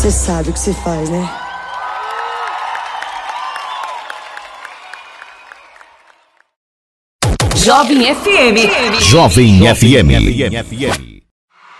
Você sabe o que se faz, né? Jovem FM. Jovem FM.